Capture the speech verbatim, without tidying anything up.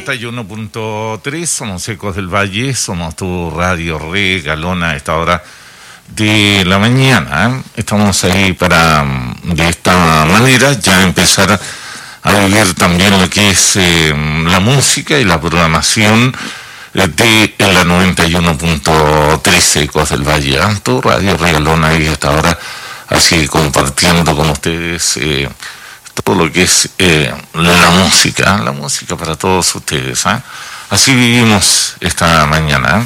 noventa y uno punto tres, somos Ecos del Valle, somos tu radio regalona a esta hora de la mañana. ¿eh? Estamos ahí para, de esta manera, ya empezar a vivir también lo que es eh, la música y la programación de la noventa y uno punto tres Ecos del Valle, ¿eh? Tu radio regalona ahí a esta hora, así compartiendo con ustedes eh, todo lo que es eh, la música, la música para todos ustedes. ¿eh? Así vivimos esta mañana. ¿eh?